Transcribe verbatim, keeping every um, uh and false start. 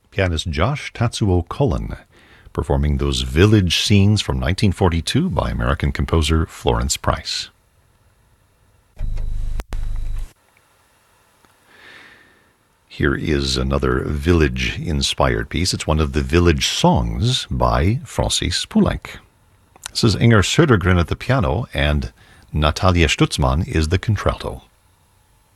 pianist Josh Tatsuo Cullen, performing those village scenes from nineteen forty-two by American composer Florence Price. Here is another village-inspired piece. It's one of the village songs by Francis Poulenc. This is Inger Södergren at the piano, and Natalia Stutzmann is the contralto.